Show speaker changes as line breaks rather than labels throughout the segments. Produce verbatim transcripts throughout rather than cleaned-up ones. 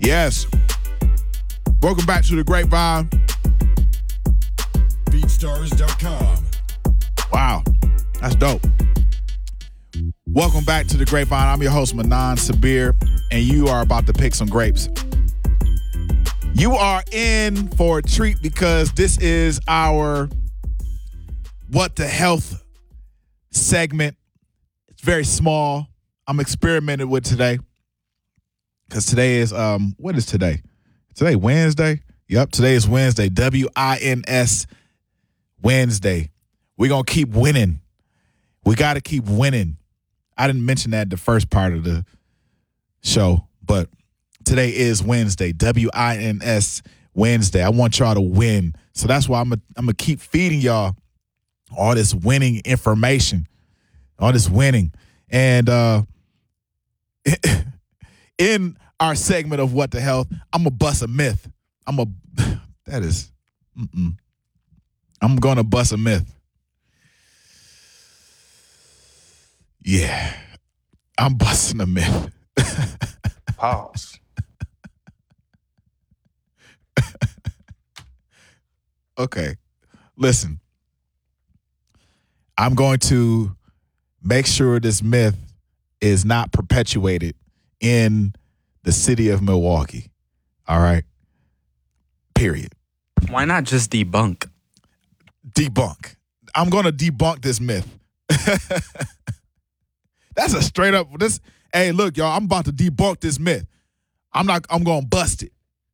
Yes. Welcome back to the Grapevine.
BeatStars dot com.
Wow, that's dope. Welcome back to the Grapevine. I'm your host, Manan Sabir, and you are about to pick some grapes. You are in for a treat because this is our What the Health segment. It's very small. I'm experimenting with today because today is, um, what is today? Today, Wednesday? Yep, today is Wednesday. W I N S Wednesday. We're going to keep winning. We got to keep winning. I didn't mention that the first part of the show, but today is Wednesday, W I N S Wednesday. I want y'all to win. So that's why I'm going I'm to keep feeding y'all all this winning information, all this winning. And uh, in our segment of What the Health, I'm going to bust a myth. I'm a that is, mm-mm. I'm going to bust a myth. Yeah, I'm busting a myth.
Pause.
Okay, listen. I'm going to make sure this myth is not perpetuated in the city of Milwaukee. All right? Period.
Why not just debunk?
Debunk. I'm going to debunk this myth. That's a straight up this. Hey, look, y'all, I'm about to debunk this myth. I'm not I'm going to bust it.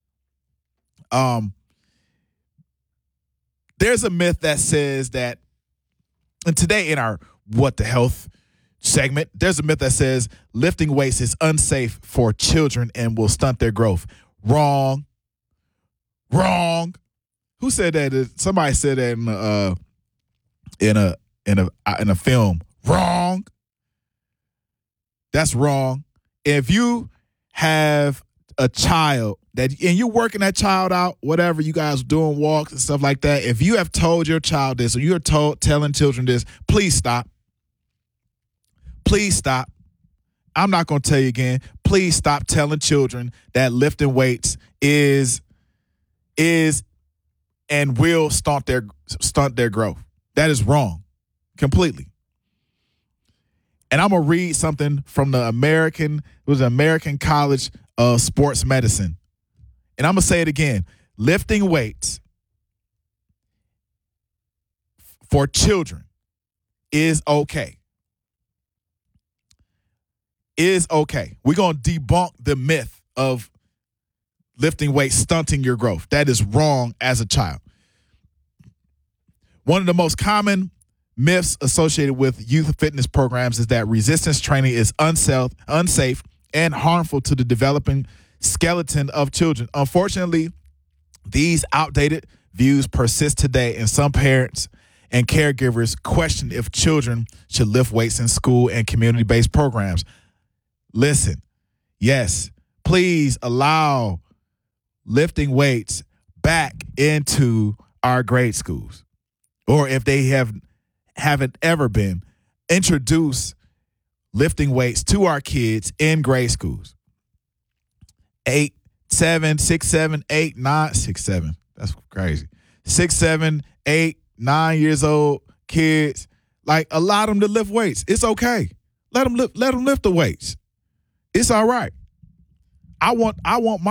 Um There's a myth that says that, and today in our What the Health segment, there's a myth that says lifting weights is unsafe for children and will stunt their growth. Wrong. Wrong. Who said that? Somebody said that in a uh, in a in a in a film. Wrong. That's wrong. If you have a child that and you're working that child out, whatever you guys are doing, walks and stuff like that, if you have told your child this or you're told telling children this, please stop. Please stop. I'm not going to tell you again. Please stop telling children that lifting weights is is and will stunt their stunt their growth. That is wrong. Completely. And I'm going to read something from the American, it was the American College of Sports Medicine. And I'm going to say it again. Lifting weights for children is okay. Is okay. We're going to debunk the myth of lifting weights stunting your growth. That is wrong as a child. One of the most common myths associated with youth fitness programs is that resistance training is unsafe, unsafe and harmful to the developing skeleton of children. Unfortunately, these outdated views persist today, and some parents and caregivers question if children should lift weights in school and community-based programs. Listen, yes, please allow lifting weights back into our grade schools. Or if they have haven't ever been, introduce lifting weights to our kids in grade schools. Eight, seven, six, seven, eight, nine, six, seven. That's crazy. Six, seven, eight, nine years old kids. Like, allow them to lift weights. It's okay. Let them lift, let them lift the weights. It's all right. I want I want my